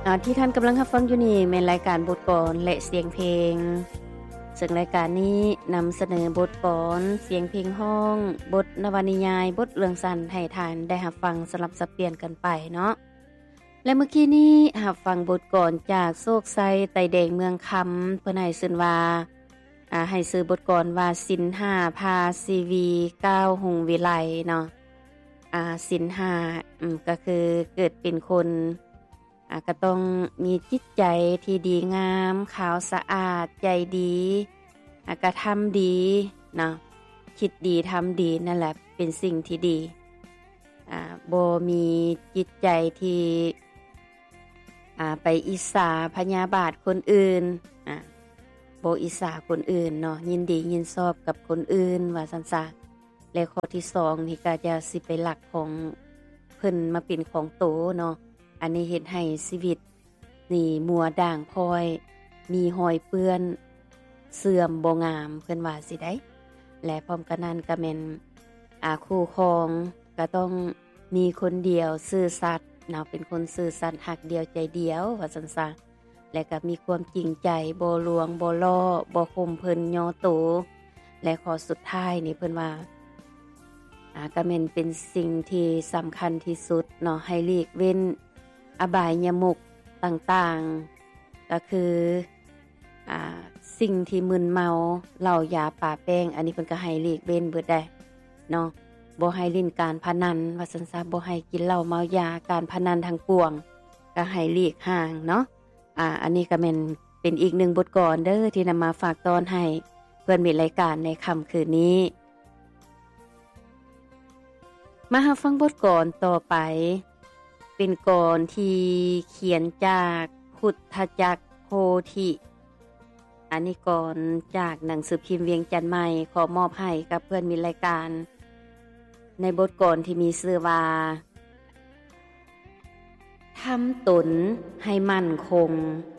ที่ท่านกำลังรับฟังอยู่นี่แม่นรายการบทกลอนและเสียงเพลงซึ่งรายการนี้นำเสนอบทกลอนเสียงเพลงห้องบทนวนิยายบทเรื่องสั้นให้ท่านได้รับฟังสลับสับเปลี่ยนกันไปเนาะและเมื่อกี้นี้รับฟังบทกลอนจากโศกไซไตแดงเมืองคำเพิ่นให้ชื่อว่าให้ชื่อบทกลอนว่าสิน5พาซีวี9หงวิไลเนาะสิน5ก็คือเกิดเป็นคนก็ต้องมีจิตใจที่ดีงามขาวสะอาดใจดีกระทำดีเนาะคิดดีทำดีนั่นแหละเป็นสิ่งที่ดีบ่มีจิตใจที่ไปอิจฉาพยาบาทคนอื่นบ่อิจฉาคนอื่นเนาะยินดียินชอบกับคนอื่นว่าซั่นซะและข้อที่2นี่ก็จะสิไปลักของเพิ่นมาเป็นของโตเนาะอันนี้เฮ็ดให้ชีวิตนี่มัวด่างพร้อยมีรอยเปื้อนเสื่อมบ่งามเพิ่นว่าสิได้และพร้อมกันนั้นก็แม่นคู่ครองก็ต้องมีคนเดียวซื่อสัตย์เนาะเป็นคนซื่อสัตย์รักเดียวใจเดียวว่าซั่นซะและก็มีความจริงใจบ่ลวงบ่ล่อบ่ข่มเพิ่นย่อโตและข้อสุดท้ายนี่เพิ่นว่าก็แม่นเป็นสิ่งที่สำคัญที่สุดเนาะให้หลีกเว้นอบายมุขต่างๆก็คือสิ่งที่มึนเมาเหล้ายาป่าแป้งอันนี้เพิ่นก็ให้หลีกเว้นเบิดได้เนาะบ่ให้เล่นการพนันว่าซั่นซะบ่ให้กินเหล้าเมายาการพนันทั้งปวงก็ให้หลีกห่างเนาะอันนี้ก็แม่นเป็นอีก1บทกลอนเด้อที่นำมาฝากตอนให้เพื่อนมิตรรายการในค่ำคืนนี้มารับฟังบทกลอนต่อไปเป็นกลอนที่เขียนจากพุทธจักรโพธิอันนี้กลอนจากหนังสือพิมพ์เวียงจันทน์ใหม่ขอมอบให้กับเพื่อนมิตรรายการในบทกลอนที่มีชื่อว่าทำตนให้มั่นคง